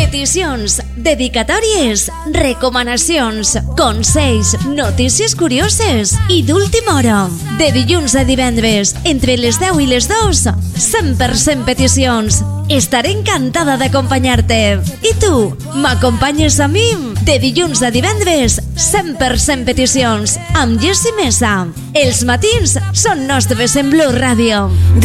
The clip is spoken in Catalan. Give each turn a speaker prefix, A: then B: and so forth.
A: Peticions, dedicatòries, recomanacions, consells, notícies curioses i d'última hora. De dilluns a divendres, entre les 10 i les 2, 100% peticions. Estaré encantada d'acompanyar-te. I tu, m'acompanyes a mi? De dilluns a divendres, 100% peticions, amb Jessie Mesa. Els matins són nostres en Blu Radio.